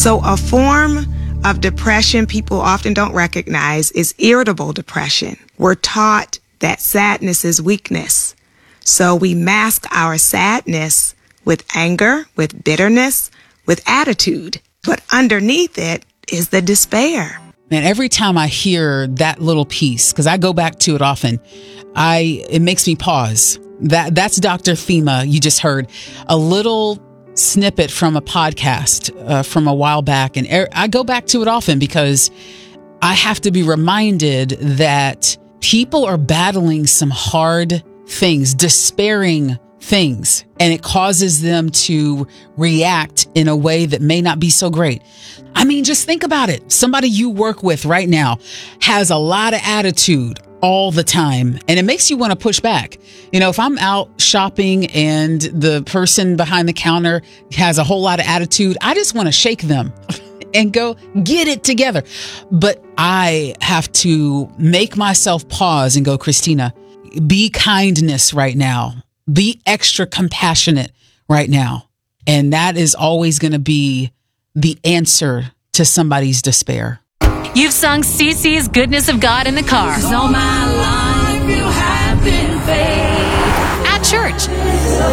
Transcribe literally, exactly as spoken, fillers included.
So a form of depression people often don't recognize is irritable depression. We're taught that sadness is weakness. So we mask our sadness with anger, with bitterness, with attitude. But underneath it is the despair. Man, every time I hear that little piece, because I go back to it often, I it makes me pause. That That's Doctor Thema. You just heard a little snippet from a podcast uh, from a while back. And er- I go back to it often because I have to be reminded that people are battling some hard things, despairing things, and it causes them to react in a way that may not be so great. I mean, just think about it. Somebody you work with right now has a lot of attitude all the time, and it makes you want to push back. You know, if I'm out shopping and the person behind the counter has a whole lot of attitude, I just want to shake them and go, get it together. But I have to make myself pause and go, Christina, be kindness right now. Be extra compassionate right now. And that is always going to be the answer to somebody's despair. You've sung CeCe's Goodness of God in the car. 'Cause all my life you have been faithful. At church.